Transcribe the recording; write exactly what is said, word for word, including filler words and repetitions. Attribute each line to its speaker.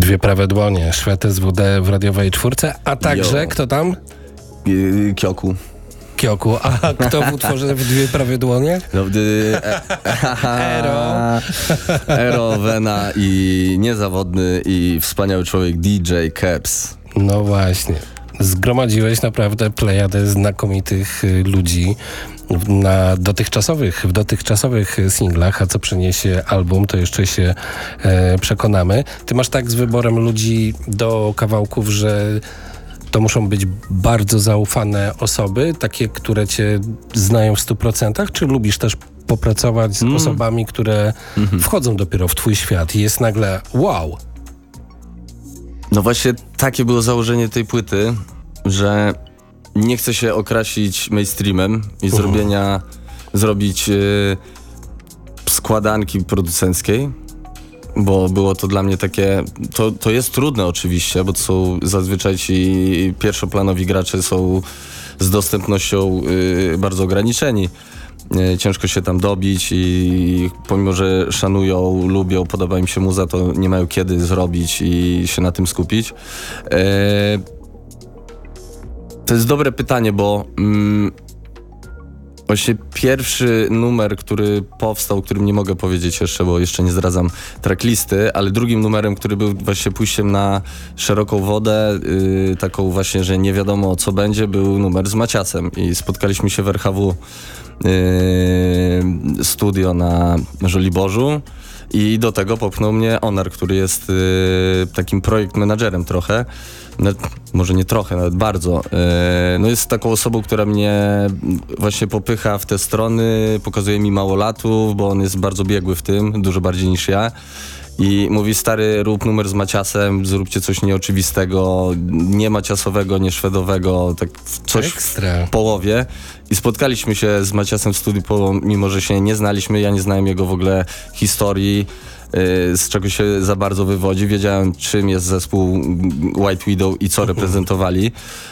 Speaker 1: Dwie prawe dłonie, Szwed S W D w radiowej czwórce, a także,
Speaker 2: Yo.
Speaker 1: kto tam?
Speaker 2: Yy, Kioku.
Speaker 1: Kioku, a kto w utworze w Dwie prawe dłonie?
Speaker 2: No, gdy, e,
Speaker 1: Ero.
Speaker 2: Ero, Wena i niezawodny i wspaniały człowiek D J Caps.
Speaker 1: No właśnie. Zgromadziłeś naprawdę plejadę znakomitych y, ludzi na dotychczasowych, w dotychczasowych singlach, a co przyniesie album, to jeszcze się e, przekonamy. Ty masz tak z wyborem ludzi do kawałków, że to muszą być bardzo zaufane osoby, takie, które cię znają w stu procentach, czy lubisz też popracować z
Speaker 2: Mm.
Speaker 1: osobami, które
Speaker 2: Mhm.
Speaker 1: wchodzą dopiero w twój świat i jest nagle wow.
Speaker 2: No właśnie takie było założenie tej płyty, że nie chcę się okrasić mainstreamem i
Speaker 1: Mhm.
Speaker 2: zrobienia, zrobić y, składanki producenckiej, bo było to dla mnie takie, to, to jest trudne oczywiście, bo to są zazwyczaj ci pierwszoplanowi gracze są z dostępnością y, bardzo ograniczeni. Y, ciężko się tam dobić i pomimo, że szanują, lubią, podoba im się muza, to nie mają kiedy zrobić i się na tym skupić. Y, to jest dobre pytanie, bo mm, właśnie pierwszy numer, który powstał, o którym nie mogę powiedzieć jeszcze, bo jeszcze nie zdradzam tracklisty, ale drugim numerem, który był właśnie pójściem na szeroką wodę, yy, taką właśnie, że nie wiadomo co będzie, był numer z Maciasem i spotkaliśmy się w R H W yy, studio na Żoliborzu i do tego popchnął mnie Onar, który jest yy, takim projekt menadżerem trochę. Nawet, może nie trochę, nawet bardzo. Yy, no jest taką osobą, która mnie właśnie popycha w te strony, pokazuje mi małolatów, bo on jest bardzo biegły w tym, dużo bardziej niż ja. I mówi, stary, rób numer z Maciasem, zróbcie coś nieoczywistego, nie maciasowego, nie szwedowego, tak coś
Speaker 1: Ekstra.
Speaker 2: w połowie. I spotkaliśmy się z Maciasem w studiu, mimo że się nie znaliśmy, ja nie znałem jego w ogóle historii, z czego się za bardzo wywodzi. Wiedziałem, czym jest zespół White Widow i co reprezentowali.